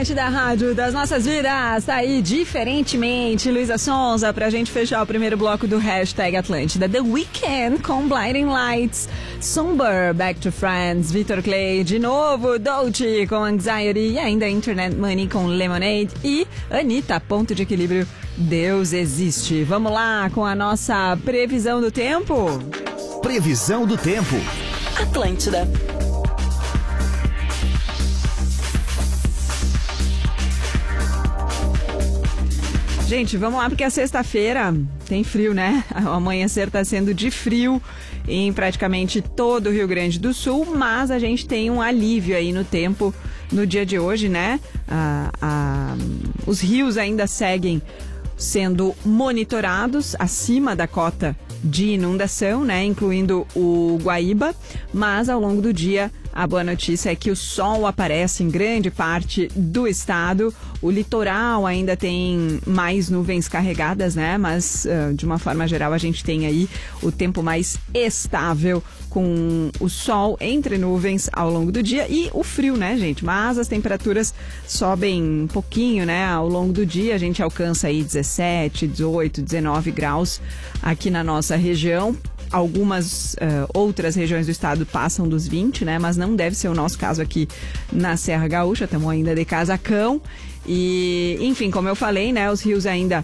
Atlântida, rádio das nossas vidas, tá aí diferentemente. Luísa Sonza, pra gente fechar o primeiro bloco do Hashtag Atlântida. The Weeknd com Blinding Lights, Somber, Back to Friends, Victor Clay, de novo, Dolce com Anxiety e ainda Internet Money com Lemonade e Anitta, Ponto de Equilíbrio, Deus Existe. Vamos lá com a nossa previsão do tempo? Previsão do tempo. Atlântida. Gente, vamos lá porque a sexta-feira tem frio, né? O amanhecer está sendo de frio em praticamente todo o Rio Grande do Sul, mas a gente tem um alívio aí no tempo no dia de hoje, né? Os rios ainda seguem sendo monitorados acima da cota de inundação, né? Incluindo o Guaíba, mas ao longo do dia a boa notícia é que o sol aparece em grande parte do estado. O litoral ainda tem mais nuvens carregadas, né? Mas, de uma forma geral, a gente tem aí o tempo mais estável com o sol entre nuvens ao longo do dia e o frio, né, gente? Mas as temperaturas sobem um pouquinho, né? Ao longo do dia a gente alcança aí 17, 18, 19 graus aqui na nossa região. Algumas outras regiões do estado passam dos 20, né? Mas não deve ser o nosso caso aqui na Serra Gaúcha, estamos ainda de casacão. E, enfim, como eu falei, né? Os rios ainda